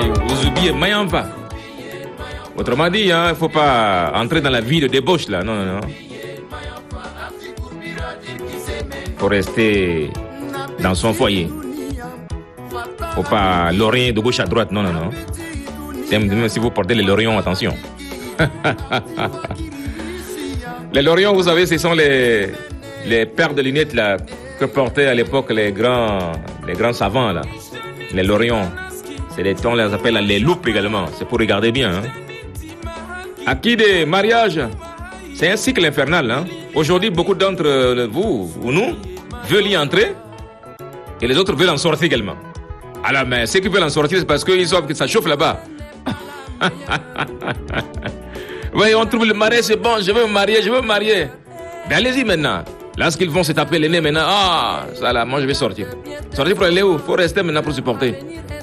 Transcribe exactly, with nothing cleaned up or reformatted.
vous oubliez Mayamba. Autrement dit, il hein, ne faut pas entrer dans la vie de débauche là, non, non, non. Il faut rester dans son foyer. Il ne faut pas l'orient de gauche à droite, non, non, non. Même si vous portez les lorions, attention. Les lorions, vous savez, ce sont les, les paires de lunettes là, que portaient à l'époque les grands, les grands savants là. Les lorions. C'est des tons, on les appelle les loupes également. C'est pour regarder bien. Hein. Acquis des mariages, c'est un cycle infernal. Hein. Aujourd'hui, beaucoup d'entre vous ou nous veulent y entrer et les autres veulent en sortir également. Alors, mais ceux qui veulent en sortir, c'est parce qu'ils savent que ça chauffe là-bas. Oui, on trouve le mariage, c'est bon, je veux me marier, je veux me marier. Ben allez-y maintenant. Lorsqu'ils vont se taper les nez maintenant, ah, ça là, moi je vais sortir. Sortir pour aller où? Il faut rester maintenant pour supporter.